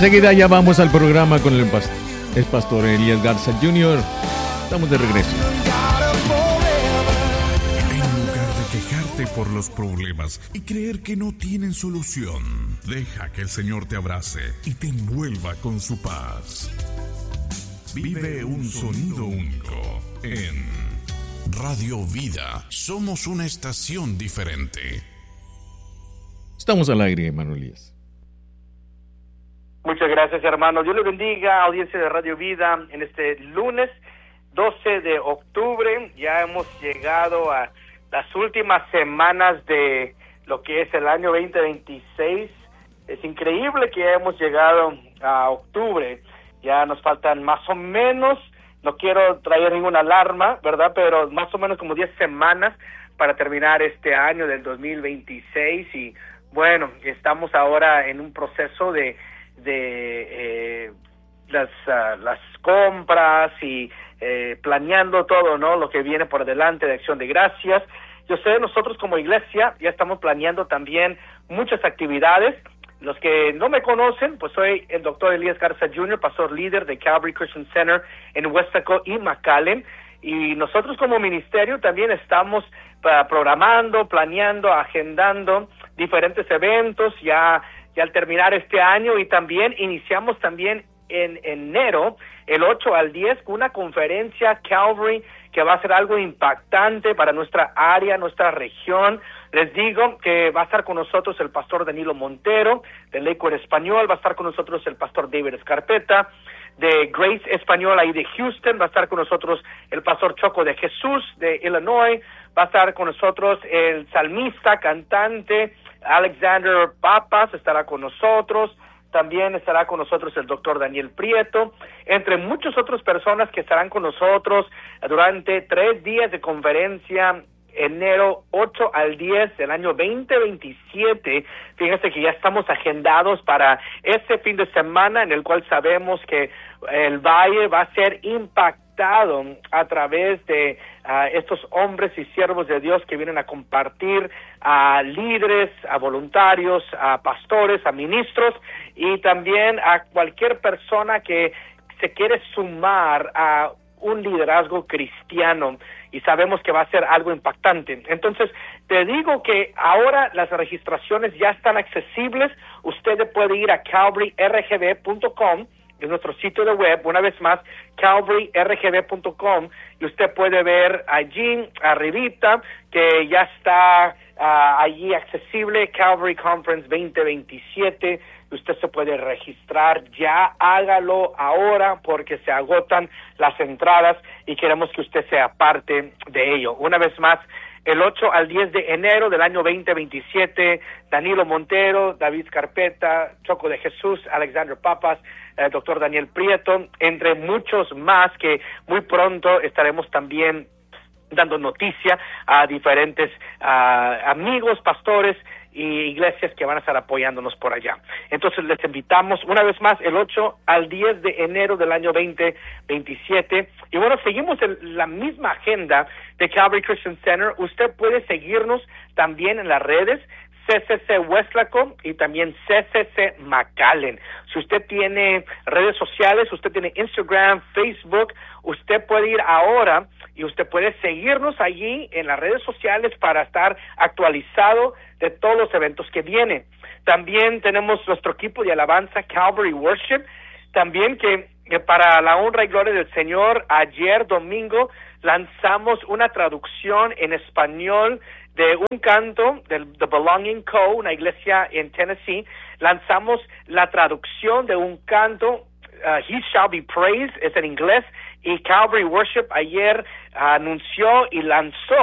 Enseguida ya vamos al programa con el pastor Elías Garza Jr. Estamos de regreso. En lugar de quejarte por los problemas y creer que no tienen solución, deja que el Señor te abrace y te envuelva con su paz. Vive un sonido único en Radio Vida. Somos una estación diferente. Estamos al aire, hermano Elías. Muchas gracias, hermano. Dios le bendiga, audiencia de Radio Vida, en este lunes 12 de octubre. Ya hemos llegado a las últimas semanas de lo que es el año 2026. Es increíble que ya hemos llegado a octubre. Ya nos faltan más o menos, no quiero traer ninguna alarma, ¿verdad? Pero más o menos como 10 semanas para terminar este año del 2026. Y bueno, estamos ahora en un proceso de las compras y planeando todo, ¿no? Lo que viene por delante de Acción de Gracias. Yo sé, nosotros como iglesia ya estamos planeando también muchas actividades. Los que no me conocen, pues soy el doctor Elías Garza Jr., pastor líder de Calvary Christian Center en Westaco y McAllen. Y nosotros como ministerio también estamos programando, planeando, agendando diferentes eventos ya al terminar este año, y también iniciamos también en enero, el 8 al 10, con una conferencia Calvary que va a ser algo impactante para nuestra área, nuestra región. Les digo que va a estar con nosotros el pastor Danilo Montero, de Lakewood Español, va a estar con nosotros el pastor David Escarpeta, de Grace Español ahí de Houston, va a estar con nosotros el pastor Choco de Jesús, de Illinois, va a estar con nosotros el salmista, cantante, Alexander Papas estará con nosotros, también estará con nosotros el doctor Daniel Prieto, entre muchas otras personas que estarán con nosotros durante 3 días de conferencia, enero 8 al 10 del año 2027. Fíjense que ya estamos agendados para ese fin de semana en el cual sabemos que el Valle va a ser impactado a través de estos hombres y siervos de Dios que vienen a compartir a líderes, a voluntarios, a pastores, a ministros y también a cualquier persona que se quiere sumar a un liderazgo cristiano, y sabemos que va a ser algo impactante. Entonces, te digo que ahora las registraciones ya están accesibles. Usted puede ir a calvaryrgb.com, es nuestro sitio de web, una vez más, calvaryrgb.com, y usted puede ver allí arribita que ya está allí accesible Calvary Conference 2027. Usted se puede registrar, ya hágalo ahora porque se agotan las entradas y queremos que usted sea parte de ello. Una vez más, el 8 al 10 de enero del año 2027, Danilo Montero, David Carpeta, Choco de Jesús, Alexander Papas, el doctor Daniel Prieto, entre muchos más que muy pronto estaremos también dando noticia a diferentes amigos, pastores y iglesias que van a estar apoyándonos por allá. Entonces les invitamos una vez más el 8 al 10 de enero del año 2027. Y bueno, seguimos la misma agenda de Calvary Christian Center. Usted puede seguirnos también en las redes CCC Westlaco y también CCC McAllen. Si usted tiene redes sociales, usted tiene Instagram, Facebook, usted puede ir ahora y usted puede seguirnos allí en las redes sociales para estar actualizado de todos los eventos que vienen. También tenemos nuestro equipo de alabanza Calvary Worship, también que para la honra y gloria del Señor, ayer domingo lanzamos una traducción en español de un canto del The Belonging Co., una iglesia en Tennessee. Lanzamos la traducción de un canto, He Shall Be Praised, es en inglés, y Calvary Worship ayer anunció y lanzó